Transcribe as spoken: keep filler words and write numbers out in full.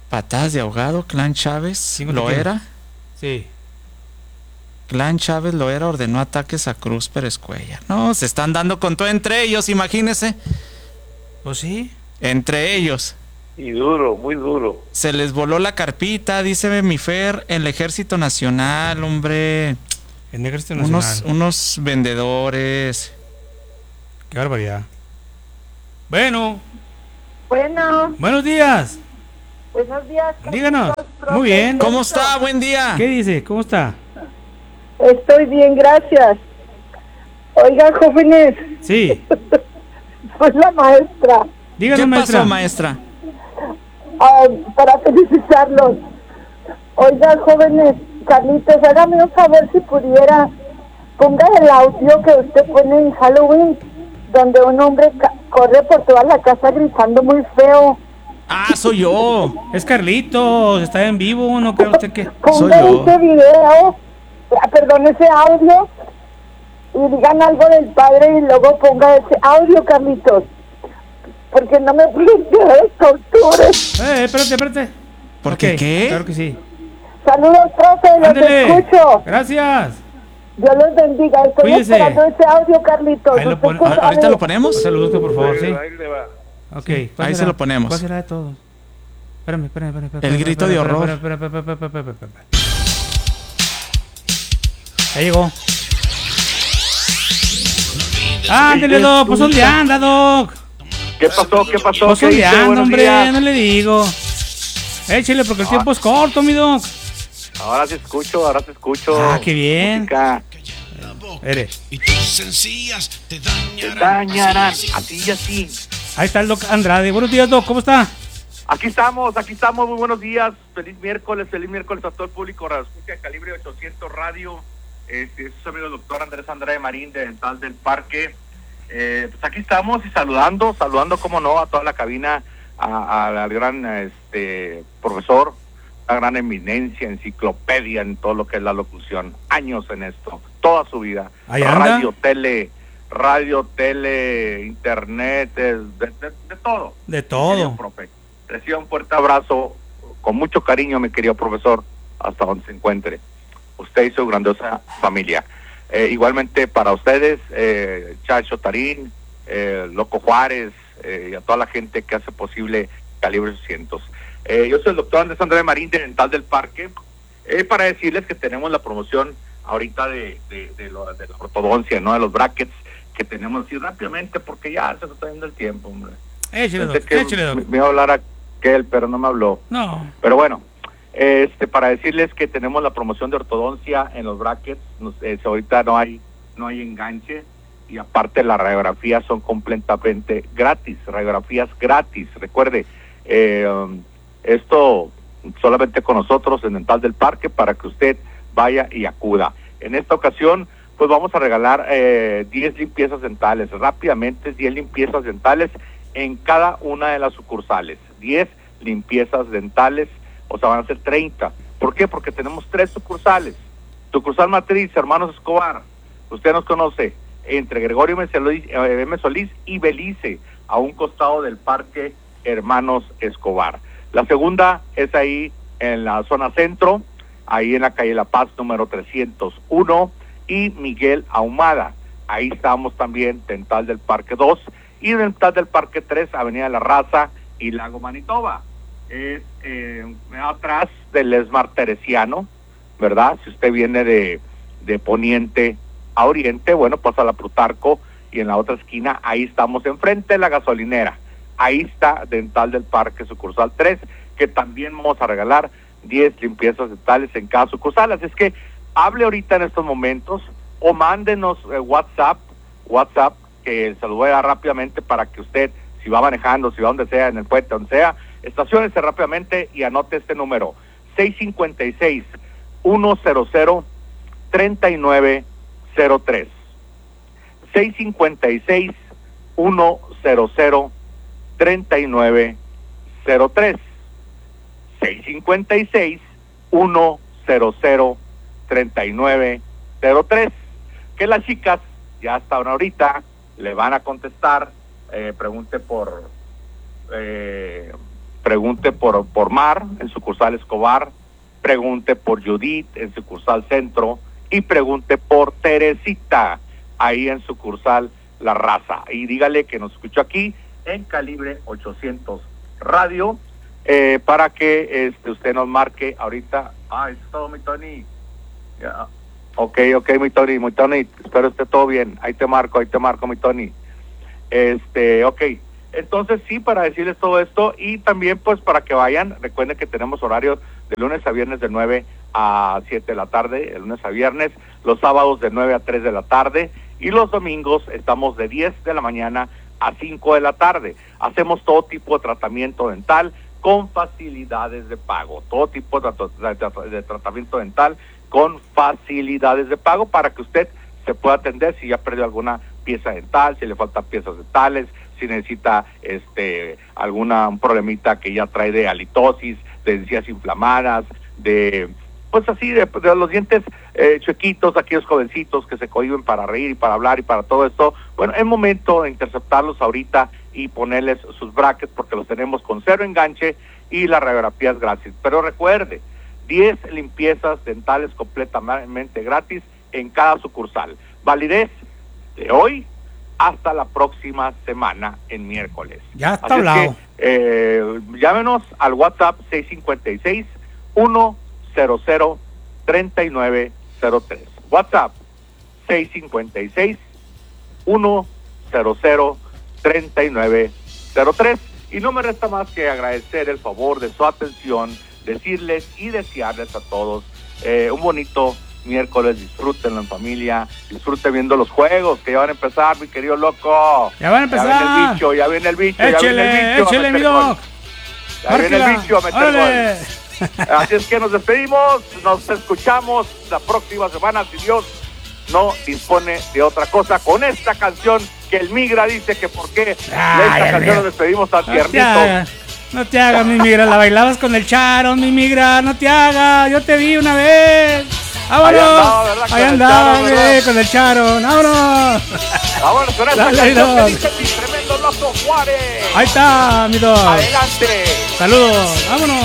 Patadas de ahogado, Clan Chávez, Cinco lo tequilas. era. Sí. Clan Chávez lo era, ordenó ataques a Cruz Pérez Cuellar. No, se están dando con todo entre ellos, imagínense. ¿O sí? Entre ellos. Y duro, muy duro. Se les voló la carpita, dice mi Fer, el Ejército Nacional, hombre. El Ejército Nacional. Unos, unos vendedores. Qué barbaridad. Bueno. Bueno. Buenos días. Buenos días. Díganos. Muy bien. ¿Cómo está? Buen día. ¿Qué dice? ¿Cómo está? Estoy bien, gracias. Oiga, jóvenes. Sí. Soy la maestra. Díganos, ¿Qué maestra. pasó, maestra? Ah, para felicitarlos. Oiga, jóvenes, Carlitos, hágame un favor si pudiera. Ponga el audio que usted pone en Halloween, donde un hombre ca- corre por toda la casa gritando muy feo. Ah, soy yo. Es Carlitos, está en vivo, ¿no cree usted que? Soy Ponga yo. ese video, ah, perdón, ese audio, y digan algo del padre y luego ponga ese audio, Carlitos. Porque no me pueden quedar torturas. Eh, espérate, espérate. ¿Por qué Ok, qué? Claro que sí. Saludos, profe, los Ándele. escucho. Gracias. Dios los bendiga. Estoy Cuídese. esperando ese audio, Carlitos. Ahí lo Usted pone- que ¿A- sabe. ¿Ahorita lo ponemos? Se lo busque, por favor, sí. Ahí le va. Ok. Ahí ¿cuál se será? lo ponemos. ¿Cuál será de todos? Espérame, espérame, espérame. espérame, El espérame, grito de espérame, horror. espérame, espérame, espérame, espérame, espérame, espérame. Ya llegó. Ándale, Doc. Pues ¿dónde anda, Doc? ¿Qué pasó? ¿Qué pasó? Pues ¿Qué ¿dónde dice? anda, Buenos hombre? días. No le digo. Échale porque el tiempo es corto, mi Doc. Ahora te escucho, ahora te escucho. Ah, qué bien. Música. Eres. Y tus sencillas te Te dañarán. dañarán, Así, así y así. Ahí está el Doc Andrade. Buenos días, Doc. ¿Cómo está? Aquí estamos, aquí estamos, muy buenos días. Feliz miércoles, feliz miércoles a todo el público. Radio Escucha Calibre ochocientos Radio. Este, es su amigo el doctor Andrés Andrade Marín de Dental del Parque. Eh, pues aquí estamos y saludando, saludando como no a toda la cabina, a, a- al gran este profesor, una gran eminencia, enciclopedia en todo lo que es la locución, años en esto, toda su vida. Ahí anda. Radio, tele, radio, tele, internet, de, de, de- de todo. De Querido todo. profe, reciba un fuerte abrazo, con mucho cariño, mi querido profesor, hasta donde se encuentre. Usted y su grandiosa familia. Eh, igualmente para ustedes, eh, Chacho Tarín, eh, Loco Juárez, eh, y a toda la gente que hace posible Calibre ochocientos. Eh, yo soy el doctor Andrés Andrés Marín de Dental del Parque, eh, para decirles que tenemos la promoción ahorita de, de, de, lo, de la ortodoncia, ¿no? De los brackets que tenemos así rápidamente, porque ya se nos está yendo el tiempo, hombre. Échale, Pensé Doc. que Échale, me, Doc. me iba a hablar aquel, pero no me habló. No. Pero bueno, este para decirles que tenemos la promoción de ortodoncia en los brackets. Nos, eh, ahorita no hay no hay enganche, y aparte las radiografías son completamente gratis, radiografías gratis. Recuerde, eh, um, esto solamente con nosotros en Dental del Parque, para que usted vaya y acuda. En esta ocasión, pues vamos a regalar eh, diez limpiezas dentales, rápidamente diez limpiezas dentales en cada una de las sucursales, diez limpiezas dentales, o sea, van a ser treinta. ¿Por qué? Porque tenemos tres sucursales. Sucursal matriz, Hermanos Escobar, usted nos conoce, entre Gregorio M. Solís, eh, M. Solís y Belice, a un costado del Parque Hermanos Escobar. La segunda es ahí en la zona centro, ahí en la calle La Paz número trescientos uno, y Miguel Ahumada. Ahí estamos también, Dental del Parque dos, y Dental del Parque tres, Avenida La Raza y Lago Manitoba. Es eh, atrás del Esmar Teresiano, ¿verdad? Si usted viene de, de poniente a oriente, bueno, pasa a la Plutarco, y en la otra esquina, ahí estamos enfrente de la gasolinera. Ahí está Dental del Parque sucursal tres, que también vamos a regalar diez limpiezas dentales en cada sucursal. Así es que hable ahorita en estos momentos, o mándenos eh, WhatsApp, WhatsApp, que se lo voy a dar rápidamente para que usted, si va manejando, si va donde sea, en el puente, donde sea, estaciónese rápidamente y anote este número: seis cinco seis, uno cero cero, tres nueve cero tres. seis cinco seis, uno cero cero, tres nueve cero tres. seis cinco seis, uno cero cero, tres nueve cero tres. Que las chicas ya hasta ahorita le van a contestar. Eh, pregunte por eh, pregunte por, por Mar en sucursal Escobar, pregunte por Judith en sucursal Centro y pregunte por Teresita ahí en sucursal La Raza. Y dígale que nos escuchó aquí en Calibre ochocientos Radio eh, para que este, usted nos marque ahorita. Ah, eso es todo, mi Tony. Ya. Ok, ok, mi Tony, mi Tony, espero esté todo bien. Ahí te marco, ahí te marco, mi Tony. Este, ok. Entonces sí, para decirles todo esto y también pues para que vayan, recuerden que tenemos horarios de lunes a viernes de nueve a siete de la tarde, de lunes a viernes, los sábados de nueve a tres de la tarde y los domingos estamos de diez de la mañana a cinco de la tarde. Hacemos todo tipo de tratamiento dental con facilidades de pago, todo tipo de, tra- de tratamiento dental con facilidades de pago para que usted se pueda atender si ya perdió alguna pieza dental, si le faltan piezas dentales, si necesita este alguna un problemita que ya trae de halitosis, de encías inflamadas, de pues así de, de los dientes eh, chuequitos, aquellos jovencitos que se cohíben para reír y para hablar y para todo esto. Bueno, es momento de interceptarlos ahorita y ponerles sus brackets porque los tenemos con cero enganche y la radiografía es gratis. Pero recuerde, diez limpiezas dentales completamente gratis en cada sucursal. Validez de hoy hasta la próxima semana en miércoles. Ya está Así hablado. es que, eh, llámenos al WhatsApp seis cinco seis, uno cero cero, tres nueve cero tres. WhatsApp seis cinco seis, uno cero cero, tres nueve cero tres. Y no me resta más que agradecer el favor de su atención, decirles y desearles a todos eh, un bonito miércoles, disfrútenlo en familia, disfruten viendo los juegos que ya van a empezar, mi querido loco. Ya van a empezar. Ya viene el bicho, ya viene el bicho, Échele, ya viene el bicho. échele, mi doc. Ya viene el bicho a meter Órale. gol. Así es que nos despedimos, nos escuchamos la próxima semana, si Dios no dispone de otra cosa, con esta canción que el Migra dice que por qué de esta Ay, canción Dios. nos despedimos tan No te tiernito. hagas, no te hagas, mi migra. La bailabas con el Charo, mi migra. No te hagas, yo te vi una vez. ¡Vámonos! Ahí andaba, ¿verdad? Con Ahí el andaba, Charo, güey, ¿verdad? con el Charo. ¡Vámonos! Vámonos con esta Dale, canción que Doc. dice mi tremendo loco Juárez. Ahí está, mi dog. Adelante. Saludos, vámonos.